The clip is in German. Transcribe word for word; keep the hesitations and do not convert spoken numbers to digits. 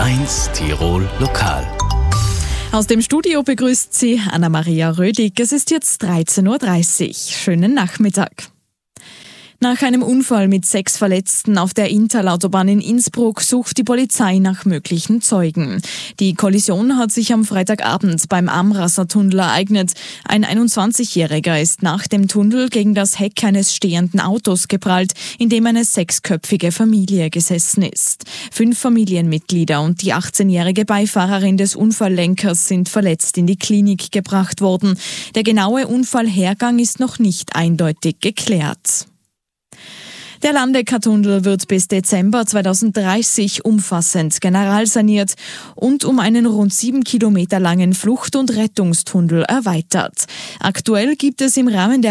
eins Tirol Lokal. Aus dem Studio begrüßt Sie Anna-Maria Rödig. Es ist jetzt dreizehn Uhr dreißig. Schönen Nachmittag. Nach einem Unfall mit sechs Verletzten auf der Inntal-Autobahn in Innsbruck sucht die Polizei nach möglichen Zeugen. Die Kollision hat sich am Freitagabend beim Amrasser-Tunnel ereignet. Ein einundzwanzigjähriger ist nach dem Tunnel gegen das Heck eines stehenden Autos geprallt, in dem eine sechsköpfige Familie gesessen ist. Fünf Familienmitglieder und die achtzehnjährige Beifahrerin des Unfalllenkers sind verletzt in die Klinik gebracht worden. Der genaue Unfallhergang ist noch nicht eindeutig geklärt. Der Landecker-Tunnel wird bis Dezember zweitausenddreißig umfassend generalsaniert und um einen rund sieben Kilometer langen Flucht- und Rettungstunnel erweitert. Aktuell gibt es im Rahmen der